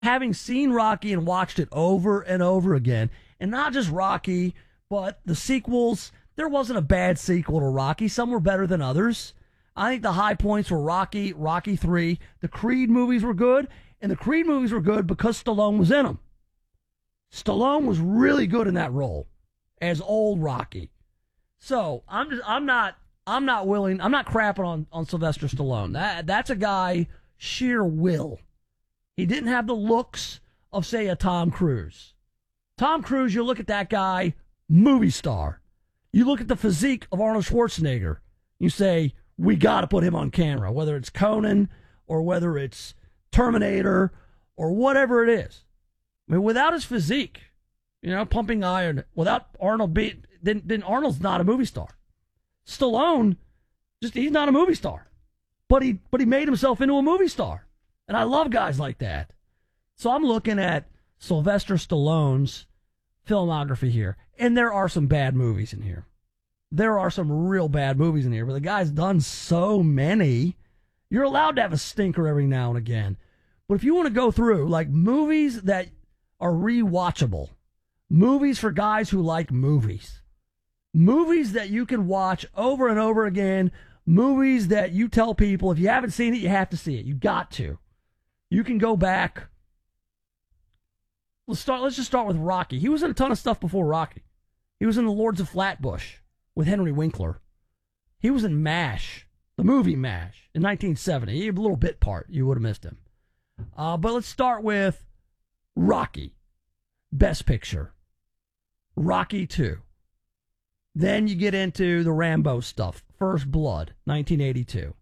having seen Rocky and watched it over and over again, and not just Rocky, but the sequels, there wasn't a bad sequel to Rocky. Some were better than others. I think the high points were Rocky, Rocky 3. The Creed movies were good, and the Creed movies were good because Stallone was in them. Stallone was really good in that role as old Rocky. So I'm not crapping on Sylvester Stallone. That's a guy, sheer will. He didn't have the looks of, say, a Tom Cruise. Tom Cruise, you look at that guy, movie star. You look at the physique of Arnold Schwarzenegger. You say, we got to put him on camera, whether it's Conan or whether it's Terminator or whatever it is. I mean, without his physique, pumping iron, without Arnold then Arnold's not a movie star. Stallone, he's not a movie star. But he made himself into a movie star. And I love guys like that. So I'm looking at Sylvester Stallone's filmography here. And there are some bad movies in here. There are some real bad movies in here. But the guy's done so many. You're allowed to have a stinker every now and again. But if you want to go through, like, movies that are rewatchable, movies for guys who like movies, movies that you can watch over and over again, movies that you tell people, if you haven't seen it, you have to see it. You got to. You can go back. Let's just start with Rocky. He was in a ton of stuff before Rocky. He was in The Lords of Flatbush with Henry Winkler. He was in MASH, the movie MASH, in 1970. He had a little bit part. You would have missed him. But let's start with Rocky, Best Picture. Rocky 2. Then you get into the Rambo stuff. First Blood, 1982.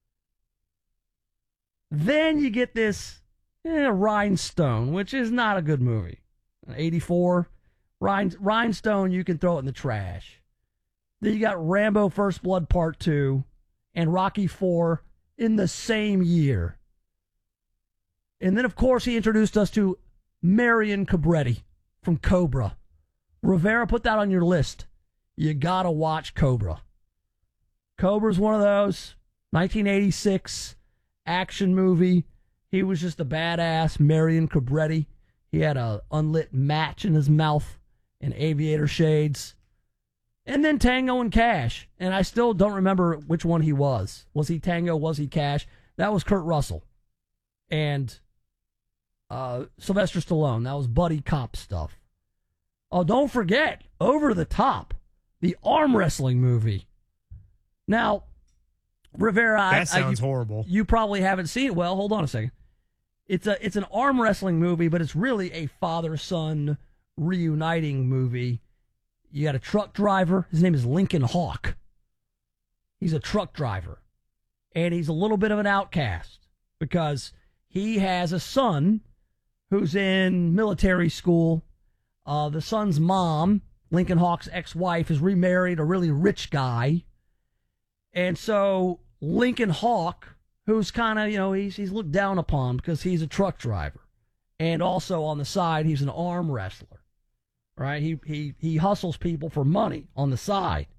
Then you get this Rhinestone, which is not a good movie. 84. Rhinestone, you can throw it in the trash. Then you got Rambo First Blood Part 2 and Rocky 4 in the same year. And then, of course, he introduced us to Marion Cobretti from Cobra. Rivera, put that on your list. You got to watch Cobra. Cobra's one of those 1986 action movie. He was just a badass Marion Cobretti. He had a unlit match in his mouth and aviator shades. And then Tango and Cash. And I still don't remember which one he was. Was he Tango? Was he Cash? That was Kurt Russell. And Sylvester Stallone. That was buddy cop stuff. Oh, don't forget, Over the Top, the arm wrestling movie. Now, Rivera, that sounds horrible. You probably haven't seen it. Well, hold on a second. It's an arm wrestling movie, but it's really a father-son reuniting movie. You got a truck driver. His name is Lincoln Hawk. He's a truck driver, and he's a little bit of an outcast because he has a son who's in military school. The son's mom, Lincoln Hawk's ex-wife, is remarried a really rich guy. And so Lincoln Hawk, who's kind of, he's looked down upon because he's a truck driver. And also on the side, he's an arm wrestler. Right? He hustles people for money on the side.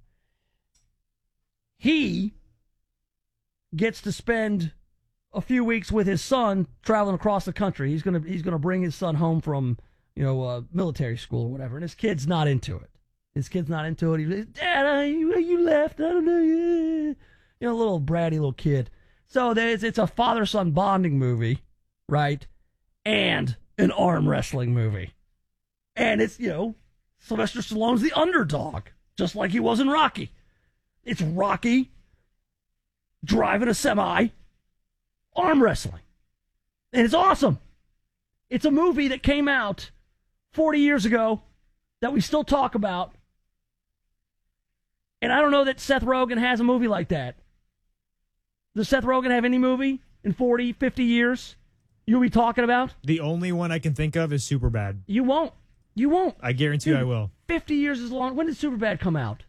He gets to spend a few weeks with his son traveling across the country. He's gonna bring his son home from military school or whatever, and his kid's not into it. He's like, Dad, you left. I don't know. A little bratty little kid. So it's a father-son bonding movie, right? And an arm wrestling movie. And it's, Sylvester Stallone's the underdog, just like he was in Rocky. It's Rocky driving a semi, arm wrestling. And it's awesome. It's a movie that came out 40 years ago that we still talk about. And I don't know that Seth Rogen has a movie like that. Does Seth Rogen have any movie in 40, 50 years you'll be talking about? The only one I can think of is Superbad. You won't. I guarantee I will. 50 years is long. When did Superbad come out?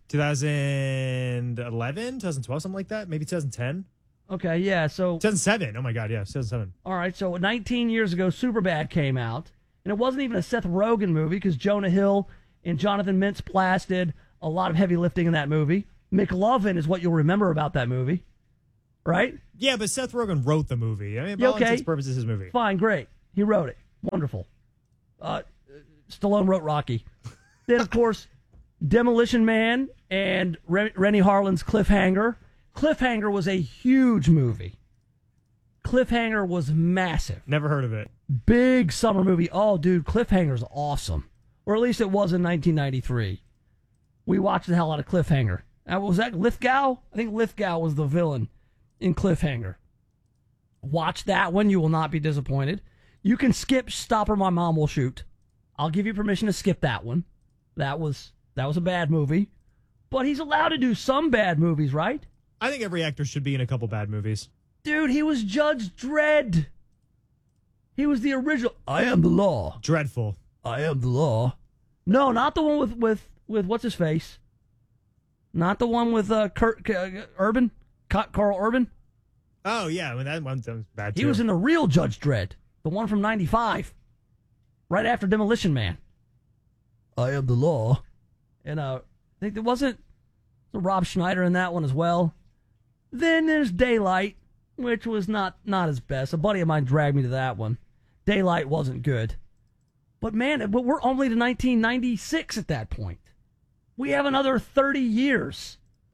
2011, 2012, something like that. Maybe 2010. Okay, yeah, so... 2007. Oh, my God, yeah, 2007. All right, so 19 years ago, Superbad came out. And it wasn't even a Seth Rogen movie because Jonah Hill and Jonathan Mintz-Plasse did a lot of heavy lifting in that movie. McLovin is what you'll remember about that movie, right? Yeah, but Seth Rogen wrote the movie. I mean, by all intents and purposes, his movie. Fine, great. He wrote it. Wonderful. Stallone wrote Rocky. Then, of course, Demolition Man and Rennie Harlin's Cliffhanger. Cliffhanger was a huge movie. Cliffhanger was massive. Never heard of it. Big summer movie. Oh, dude, Cliffhanger's awesome. Or at least it was in 1993. We watched the hell out of Cliffhanger. Was that Lithgow? I think Lithgow was the villain in Cliffhanger. Watch that one. You will not be disappointed. You can skip Stop or My Mom Will Shoot. I'll give you permission to skip that one. That was a bad movie. But he's allowed to do some bad movies, right? I think every actor should be in a couple bad movies. Dude, he was Judge Dredd. He was the original. I am the law. Dreadful. I am the law. No, not the one with what's his face. Not the one with Urban, Carl Urban. Oh yeah, I mean, that one was bad too. He was in the real Judge Dredd, the one from '95, right after Demolition Man. I am the law, and I think there wasn't Rob Schneider in that one as well. Then there's Daylight, which was not his best. A buddy of mine dragged me to that one. Daylight wasn't good. But man, we're only to 1996 at that point. We have another 30 years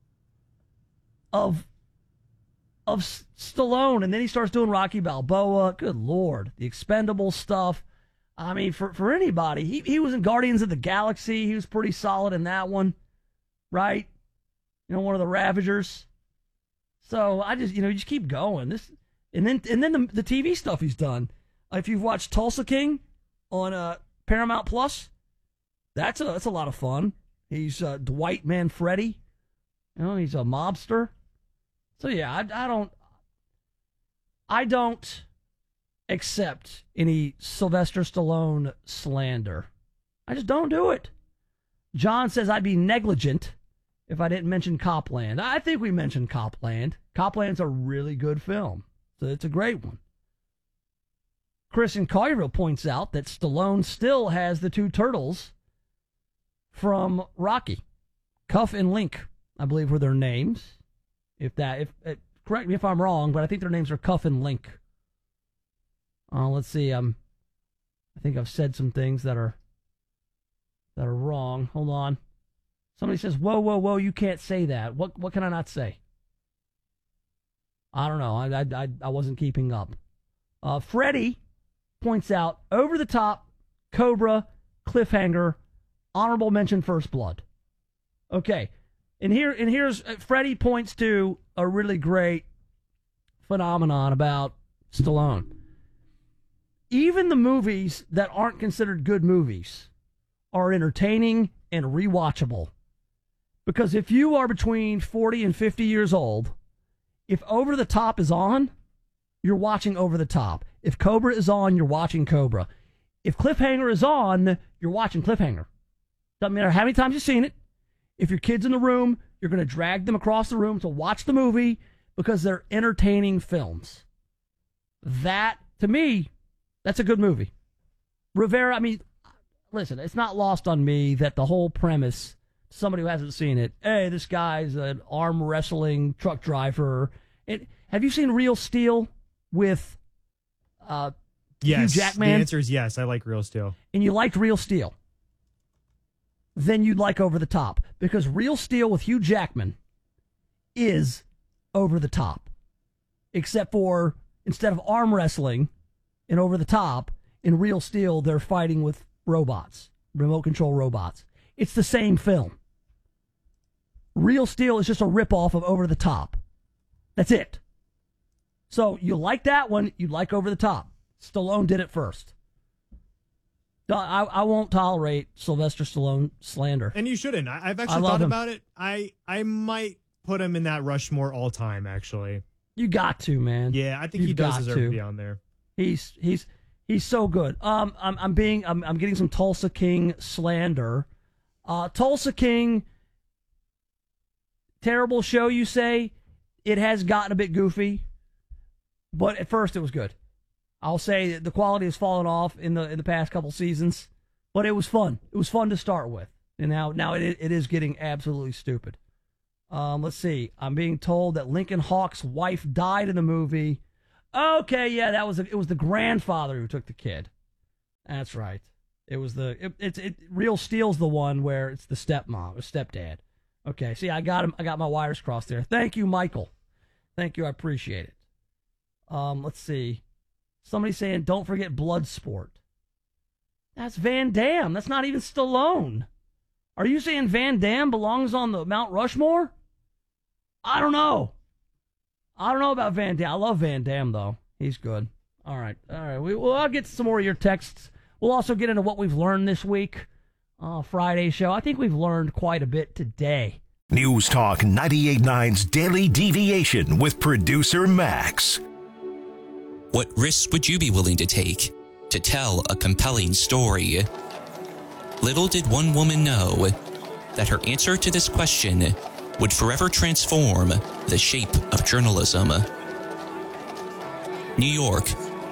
of Stallone, and then he starts doing Rocky Balboa. Good Lord. The Expendable stuff. I mean, for anybody, he was in Guardians of the Galaxy. He was pretty solid in that one, right? One of the Ravagers. So I just, you just keep going. And then the TV stuff he's done. If you've watched Tulsa King on Paramount Plus, that's a lot of fun. He's Dwight Manfredi. He's a mobster. So yeah, I don't accept any Sylvester Stallone slander. I just don't do it. John says I'd be negligent if I didn't mention Copland. I think we mentioned Copland. Copland's a really good film, so it's a great one. Chris in Collierville points out that Stallone still has the two turtles from Rocky. Cuff and Link, I believe, were their names. Correct me if I'm wrong, but I think their names are Cuff and Link. Let's see. I think I've said some things that are wrong. Hold on. Somebody says, "Whoa, whoa, whoa! You can't say that." What can I not say? I don't know. I wasn't keeping up. Freddie points out Over the Top, Cobra, Cliffhanger, honorable mention First Blood. Okay, and here's Freddie points to a really great phenomenon about Stallone. Even the movies that aren't considered good movies are entertaining and rewatchable. Because if you are between 40 and 50 years old, if Over the Top is on, you're watching Over the Top. If Cobra is on, you're watching Cobra. If Cliffhanger is on, you're watching Cliffhanger. Doesn't matter how many times you've seen it. If your kid's in the room, you're going to drag them across the room to watch the movie because they're entertaining films. That, to me, that's a good movie. Rivera, I mean, listen, it's not lost on me that the whole premise, somebody who hasn't seen it, hey, this guy's an arm wrestling truck driver. Have you seen Real Steel with yes, Hugh Jackman? The answer is yes. I like Real Steel. And you liked Real Steel. Then you'd like Over the Top. Because Real Steel with Hugh Jackman is over the top. Except for, instead of arm wrestling and Over the Top, in Real Steel, they're fighting with robots, remote control robots. It's the same film. Real Steel is just a ripoff of Over the Top. That's it. So you like that one, you like Over the Top. Stallone did it first. I won't tolerate Sylvester Stallone slander. And you shouldn't. I've actually thought about it. I might put him in that Rushmore all time, actually. You got to, man. Yeah, I think he does deserve to be on there. He's so good. I'm getting some Tulsa King slander. Tulsa King, terrible show, you say? It has gotten a bit goofy, but at first it was good. I'll say the quality has fallen off in the past couple seasons, but it was fun. It was fun to start with, and now it is getting absolutely stupid. Let's see. I'm being told that Lincoln Hawk's wife died in the movie. Okay, yeah, it was the grandfather who took the kid. That's right. It was Real Steel's the one where it's the stepmom, or stepdad. Okay, see, I got him. I got my wires crossed there. Thank you, Michael. Thank you, I appreciate it. Let's see. Somebody's saying, don't forget Bloodsport. That's Van Damme. That's not even Stallone. Are you saying Van Damme belongs on the Mount Rushmore? I don't know. I don't know about Van Damme. I love Van Damme, though. He's good. All right. I'll get some more of your texts. We'll also get into what we've learned this week. Friday show. I think we've learned quite a bit today. News Talk 98.9's Daily Deviation with producer Max. What risks would you be willing to take to tell a compelling story? Little did one woman know that her answer to this question would forever transform the shape of journalism. New York,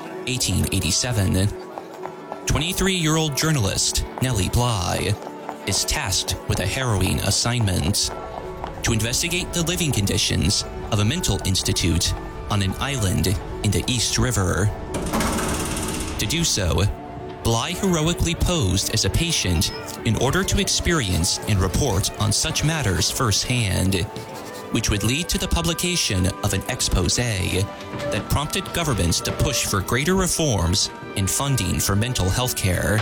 1887. 23-year-old journalist Nellie Bly is tasked with a harrowing assignment to investigate the living conditions of a mental institute on an island in the East River. To do so, Bly heroically posed as a patient in order to experience and report on such matters firsthand, which would lead to the publication of an expose that prompted governments to push for greater reforms and funding for mental health care.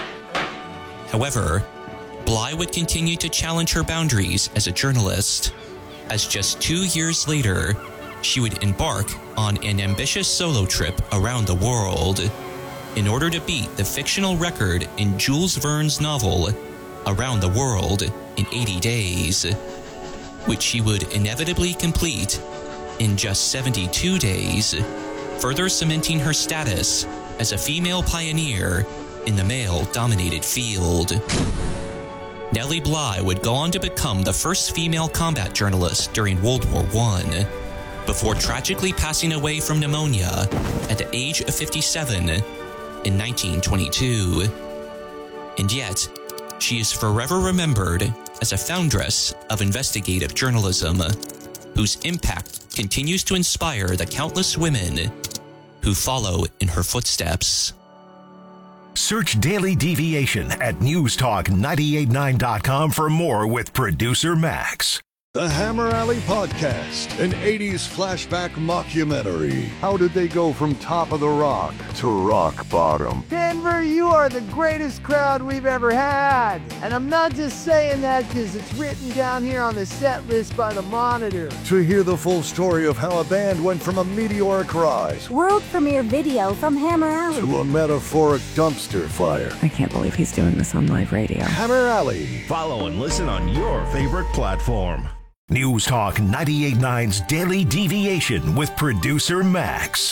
However, Bly would continue to challenge her boundaries as a journalist, as just 2 years later, she would embark on an ambitious solo trip around the world in order to beat the fictional record in Jules Verne's novel Around the World in 80 Days, which she would inevitably complete in just 72 days, further cementing her status as a female pioneer in the male-dominated field. Nellie Bly would go on to become the first female combat journalist during World War I, before tragically passing away from pneumonia at the age of 57 in 1922. And yet, she is forever remembered as a foundress of investigative journalism, whose impact continues to inspire the countless women who follow in her footsteps. Search Daily Deviation at newstalk989.com for more with producer Max. The Hammer Alley Podcast, an 80s flashback mockumentary. How did they go from top of the rock to rock bottom? Denver, you are the greatest crowd we've ever had. And I'm not just saying that because it's written down here on the set list by the Monitor. To hear the full story of how a band went from a meteoric rise, world premiere video from Hammer Alley, to a metaphoric dumpster fire. I can't believe he's doing this on live radio. Hammer Alley. Follow and listen on your favorite platform. News Talk 98.9's Daily Deviation with producer Max.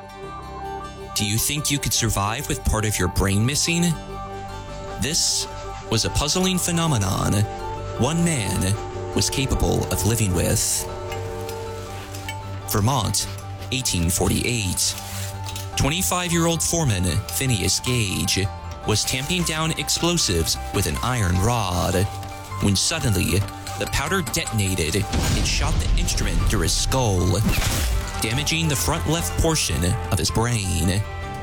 Do you think you could survive with part of your brain missing? This was a puzzling phenomenon one man was capable of living with. Vermont, 1848. 25-year-old foreman Phineas Gage was tamping down explosives with an iron rod when suddenly the powder detonated and shot the instrument through his skull, damaging the front left portion of his brain.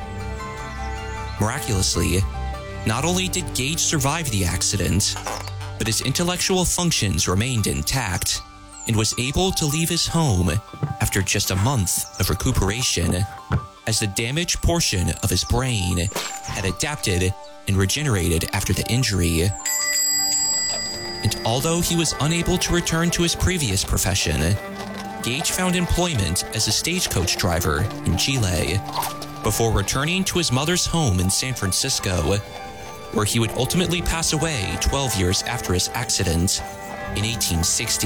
Miraculously, not only did Gage survive the accident, but his intellectual functions remained intact and was able to leave his home after just a month of recuperation, as the damaged portion of his brain had adapted and regenerated after the injury. And although he was unable to return to his previous profession, Gage found employment as a stagecoach driver in Chile before returning to his mother's home in San Francisco, where he would ultimately pass away 12 years after his accident in 1860.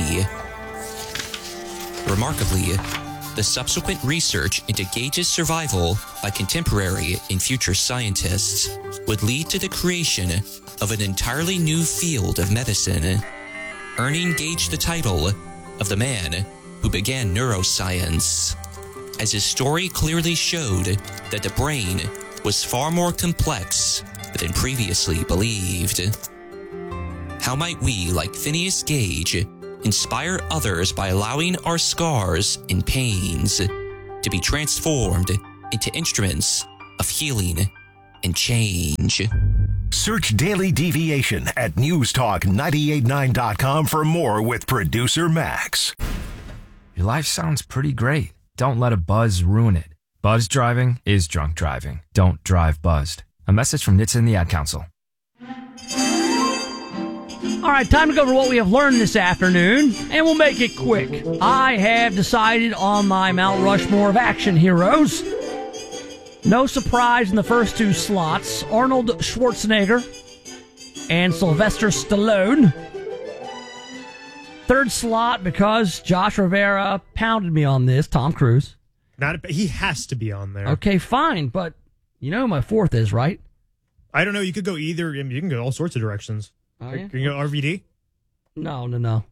Remarkably, the subsequent research into Gage's survival by contemporary and future scientists would lead to the creation of an entirely new field of medicine, earning Gage the title of the man who began neuroscience, as his story clearly showed that the brain was far more complex than previously believed. How might we, like Phineas Gage, inspire others by allowing our scars and pains to be transformed into instruments of healing and change. Search Daily Deviation at newstalk989.com for more with producer Max. Your life sounds pretty great. Don't let a buzz ruin it. Buzz driving is drunk driving. Don't drive buzzed. A message from NHTSA and the Ad Council. All right, time to go over what we have learned this afternoon, and we'll make it quick. I have decided on my Mount Rushmore of action heroes. No surprise in the first two slots, Arnold Schwarzenegger and Sylvester Stallone. Third slot, because Josh Rivera pounded me on this, Tom Cruise. He has to be on there. Okay, fine, but you know who my fourth is, right? I don't know. You could go either. You can go all sorts of directions. Oh, yeah? Can you go RVD? No.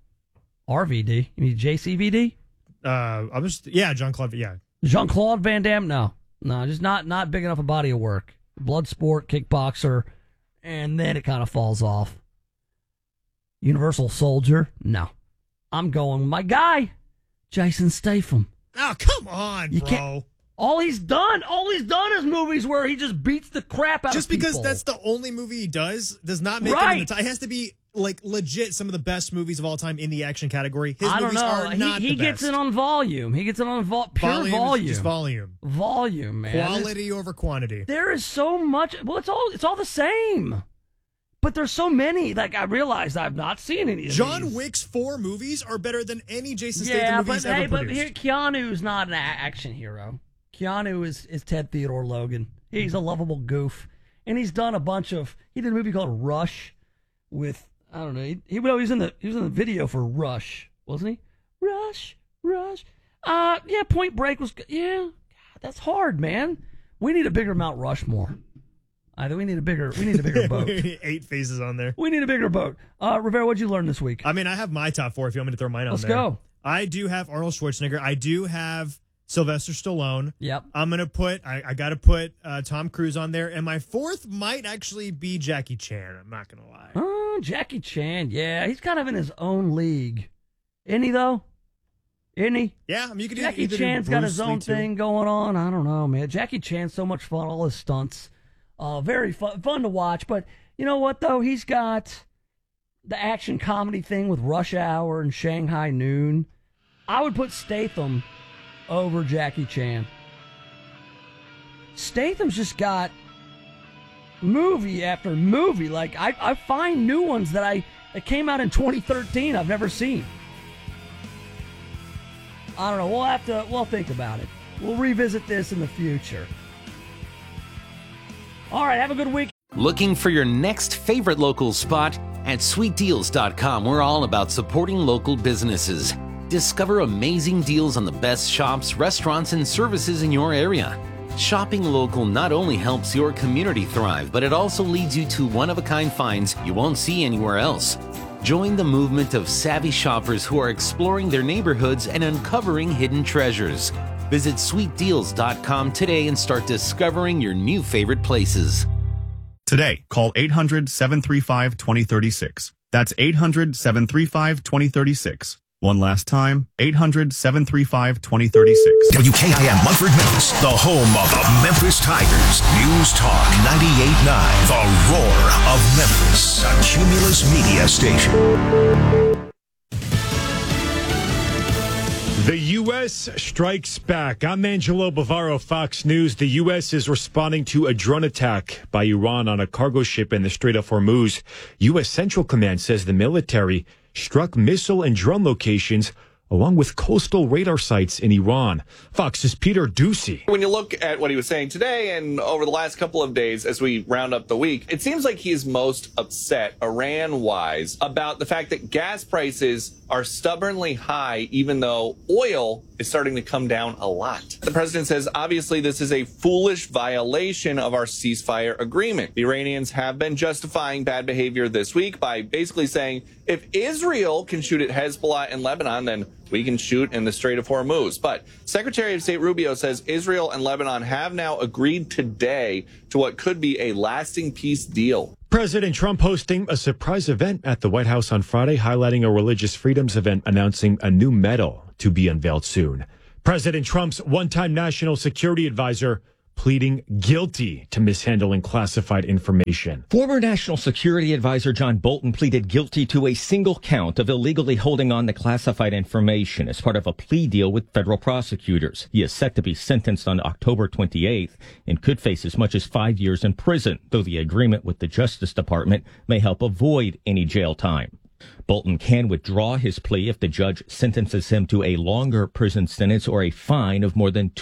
RVD? You mean JCVD? Jean-Claude. Yeah. Jean-Claude Van Damme? No, just not big enough a body of work. Bloodsport, kickboxer, and then it kind of falls off. Universal Soldier? No. I'm going with my guy, Jason Statham. Oh, come on, you bro. Can't, all he's done is movies where he just beats the crap out of people. Just because that's the only movie he does not make him in the top. It has to be like legit some of the best movies of all time in the action category. His movies are not he the gets best. it on volume. He gets it on pure volume. Just volume. Volume, man. Quality over quantity. There is so much. Well, it's all the same. But there's so many. Like, I realized I've not seen any of these. John Wick's 4 movies are better than any Jason Statham movies ever produced. But here, Keanu's not an action hero. Keanu is Ted Theodore Logan. He's a lovable goof. And he's done a bunch of... He did a movie called Rush with... I don't know. He was in the video for Rush, wasn't he? Rush. Yeah, Point Break was... Yeah. God, that's hard, man. We need a bigger Mount Rushmore. We need a bigger boat. 8 faces on there. We need a bigger boat. Rivera, what'd you learn this week? I mean, I have my top 4 if you want me to throw mine on there. Let's go. I do have Arnold Schwarzenegger. I do have Sylvester Stallone. Yep. I'm going to put, I got to put Tom Cruise on there. And my 4th might actually be Jackie Chan. I'm not going to lie. Oh, Jackie Chan. Yeah, he's kind of in his own league. Isn't he, though? Isn't he? Yeah, I mean, you could Jackie Chan's got his own thing going on. I don't know, man. Jackie Chan's so much fun. All his stunts. Very fun to watch, but you know what, though? He's got the action comedy thing with Rush Hour and Shanghai Noon. I would put Statham over Jackie Chan. Statham's just got movie after movie. Like, I find new ones that came out in 2013 I've never seen. I don't know. We'll think about it. We'll revisit this in the future. All right, have a good week. Looking for your next favorite local spot? At sweetdeals.com, we're all about supporting local businesses. Discover amazing deals on the best shops, restaurants, and services in your area. Shopping local not only helps your community thrive, but it also leads you to one-of-a-kind finds you won't see anywhere else. Join the movement of savvy shoppers who are exploring their neighborhoods and uncovering hidden treasures. Visit sweetdeals.com today and start discovering your new favorite places. Today, call 800-735-2036. That's 800-735-2036. One last time, 800-735-2036. WKIM Munford, Memphis, the home of the Memphis Tigers. News Talk 98.9, the roar of Memphis, a Cumulus media station. The U.S. strikes back. I'm Angelo Bavaro, Fox News. The U.S. is responding to a drone attack by Iran on a cargo ship in the Strait of Hormuz. U.S. Central Command says the military struck missile and drone locations along with coastal radar sites in Iran. Fox's Peter Ducey. When you look at what he was saying today and over the last couple of days as we round up the week, it seems like he is most upset, Iran-wise, about the fact that gas prices are stubbornly high, even though oil is starting to come down a lot. The president says, obviously, this is a foolish violation of our ceasefire agreement. The Iranians have been justifying bad behavior this week by basically saying, if Israel can shoot at Hezbollah in Lebanon, then we can shoot in the Strait of Hormuz. But Secretary of State Rubio says Israel and Lebanon have now agreed today to what could be a lasting peace deal. President Trump hosting a surprise event at the White House on Friday, highlighting a religious freedoms event, announcing a new medal to be unveiled soon. President Trump's one-time national security advisor pleading guilty to mishandling classified information. Former National Security Advisor John Bolton pleaded guilty to a single count of illegally holding on to classified information as part of a plea deal with federal prosecutors. He is set to be sentenced on October 28th and could face as much as 5 years in prison, though the agreement with the Justice Department may help avoid any jail time. Bolton can withdraw his plea if the judge sentences him to a longer prison sentence or a fine of more than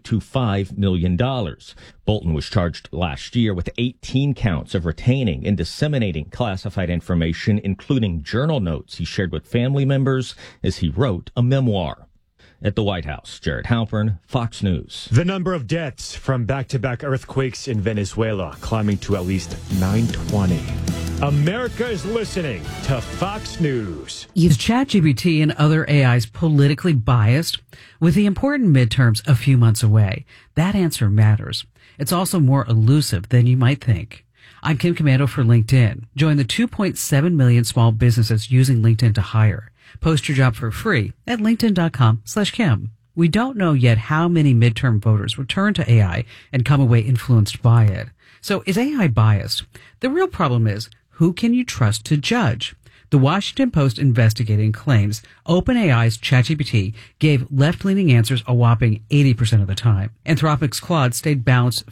$2.25 million. Bolton was charged last year with 18 counts of retaining and disseminating classified information, including journal notes he shared with family members as he wrote a memoir. At the White House, Jared Halpern, Fox News. The number of deaths from back-to-back earthquakes in Venezuela climbing to at least 920. America is listening to Fox News. Is ChatGPT and other AIs politically biased? With the important midterms a few months away, that answer matters. It's also more elusive than you might think. I'm Kim Komando for LinkedIn. Join the 2.7 million small businesses using LinkedIn to hire. Post your job for free at linkedin.com/Kim. We don't know yet how many midterm voters will turn to AI and come away influenced by it. So is AI biased? The real problem is, who can you trust to judge? The Washington Post investigating claims OpenAI's ChatGPT gave left-leaning answers a whopping 80% of the time. Anthropic's Claude stayed balanced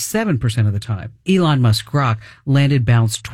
57% of the time. Elon Musk's Grok landed balanced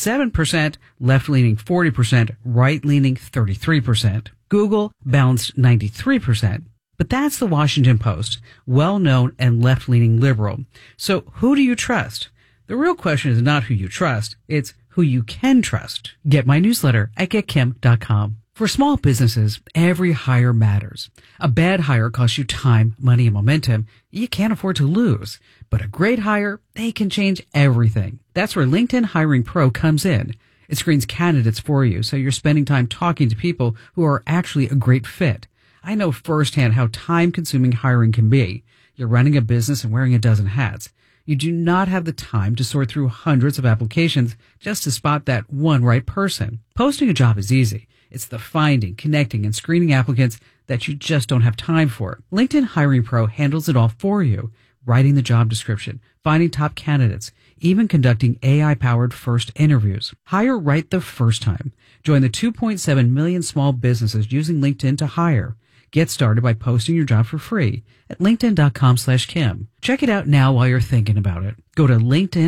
27%, left-leaning 40%, right-leaning 33%. Google balanced 93%. But that's the Washington Post, well-known and left-leaning liberal. So who do you trust? The real question is not who you trust, it's who you can trust. Get my newsletter at getkim.com. For small businesses, every hire matters. A bad hire costs you time, money, and momentum you can't afford to lose. But a great hire, they can change everything. That's where LinkedIn Hiring Pro comes in. It screens candidates for you, so you're spending time talking to people who are actually a great fit. I know firsthand how time-consuming hiring can be. You're running a business and wearing a dozen hats. You do not have the time to sort through hundreds of applications just to spot that one right person. Posting a job is easy. It's the finding, connecting, and screening applicants that you just don't have time for. LinkedIn Hiring Pro handles it all for you. Writing the job description, finding top candidates, even conducting AI-powered first interviews. Hire right the first time. Join the 2.7 million small businesses using LinkedIn to hire. Get started by posting your job for free at linkedin.com/Kim. Check it out now while you're thinking about it. Go to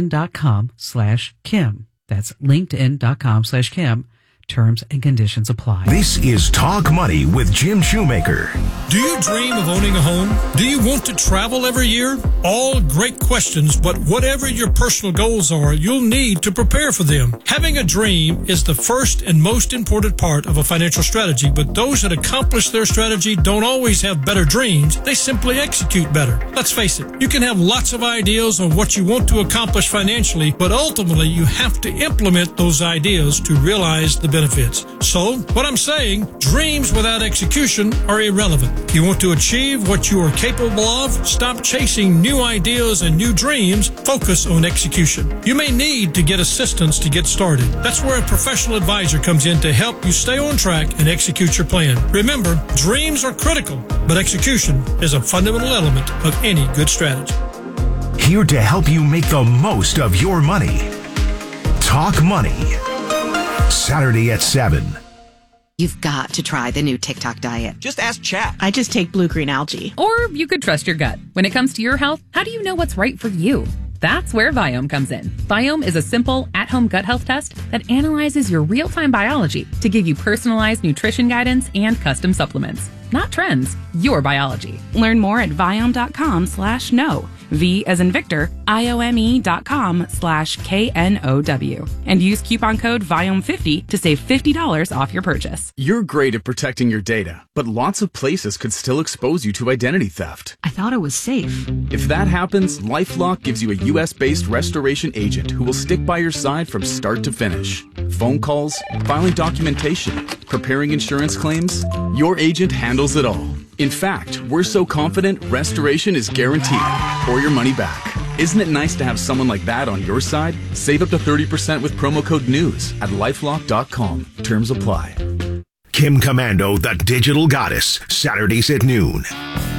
linkedin.com/Kim. That's linkedin.com/Kim. Terms and conditions apply. This is Talk Money with Jim Shoemaker. Do you dream of owning a home? Do you want to travel every year? All great questions, but whatever your personal goals are, you'll need to prepare for them. Having a dream is the first and most important part of a financial strategy, but those that accomplish their strategy don't always have better dreams. They simply execute better. Let's face it, you can have lots of ideas on what you want to accomplish financially, but ultimately you have to implement those ideas to realize the benefits. So, what I'm saying, dreams without execution are irrelevant. You want to achieve what you are capable of? Stop chasing new ideas and new dreams. Focus on execution. You may need to get assistance to get started. That's where a professional advisor comes in to help you stay on track and execute your plan. Remember, dreams are critical, but execution is a fundamental element of any good strategy. Here to help you make the most of your money. Talk Money. Saturday at 7. You've got to try the new TikTok diet. Just ask Chat. I just take blue-green algae. Or you could trust your gut. When it comes to your health, how do you know what's right for you? That's where Viome comes in. Viome is a simple, at-home gut health test that analyzes your real-time biology to give you personalized nutrition guidance and custom supplements. Not trends, your biology. Learn more at Viome.com/know. V as in Victor, IOME.com/KNOW. And use coupon code VIOME50 to save $50 off your purchase. You're great at protecting your data, but lots of places could still expose you to identity theft. I thought it was safe. If that happens, LifeLock gives you a US-based restoration agent who will stick by your side from start to finish. Phone calls, filing documentation, preparing insurance claims, your agent handles it all. In fact, we're so confident restoration is guaranteed or your money back. Isn't it nice to have someone like that on your side? Save up to 30% with promo code NEWS at lifelock.com. Terms apply. Kim Komando, the Digital Goddess, Saturdays at noon.